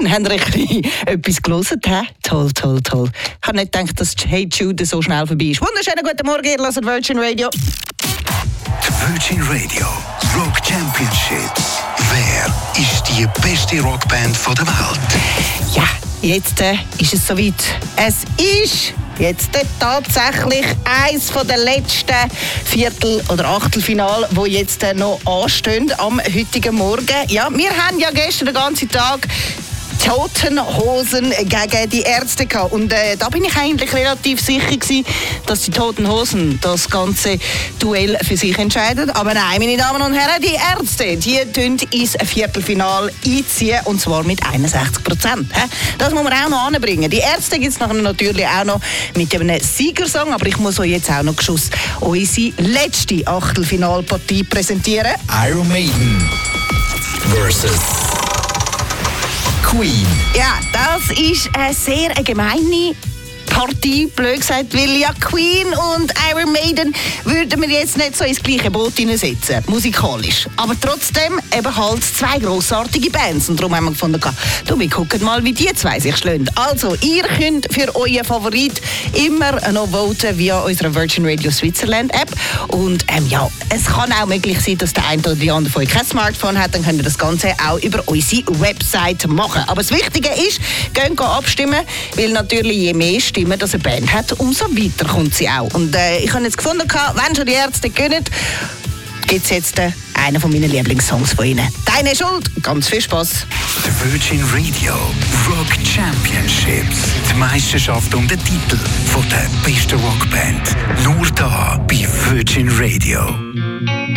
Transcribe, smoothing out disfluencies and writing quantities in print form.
Schön, habt ihr etwas gelesen? Toll. Ich habe nicht gedacht, dass Hey Jude so schnell vorbei ist. Wunderschönen guten Morgen, ihr hört Virgin Radio. Die Virgin Radio Rock Championships. Wer ist die beste Rockband der Welt? Ja, jetzt ist es soweit. Es ist jetzt tatsächlich eines der letzten Viertel- oder Achtelfinale, die jetzt noch anstehen am heutigen Morgen. Ja, wir haben ja gestern den ganzen Tag Toten Hosen gegen die Ärzte gehabt. Und da bin ich eigentlich relativ sicher gewesen, dass die Toten Hosen das ganze Duell für sich entscheiden. Aber nein, meine Damen und Herren, die Ärzte, die tun ins Viertelfinale einziehen, und zwar mit 61%. Das muss man auch noch anbringen. Die Ärzte gibt es natürlich auch noch mit einem Siegersong, aber ich muss euch jetzt auch noch unsere letzte Achtelfinalpartie präsentieren. Iron Maiden versus Queen. Ja, das ist eine sehr gemeine Partie, blöd gesagt, weil ja Queen und Iron Maiden würden wir jetzt nicht so ins gleiche Boot hineinsetzen, musikalisch. Aber trotzdem eben halt zwei grossartige Bands. Und darum haben wir gefunden, wir gucken mal, wie die zwei sich schlagen. Also, ihr könnt für euren Favorit immer noch voten via unserer Virgin Radio Switzerland App. Und ja, es kann auch möglich sein, dass der eine oder die andere von euch kein Smartphone hat. Dann könnt ihr das Ganze auch über unsere Website machen. Aber das Wichtige ist, geht abstimmen, weil natürlich je mehr Stimmen dass eine Band hat, umso weiter kommt sie auch. Und ich habe jetzt gefunden, wenn schon die Ärzte gewinnen, gibt es jetzt einen von meinen Lieblingssongs von ihnen. Deine Schuld, ganz viel Spass. Die Virgin Radio Rock Championships. Die Meisterschaft um den Titel von der besten Rockband. Nur da bei Virgin Radio.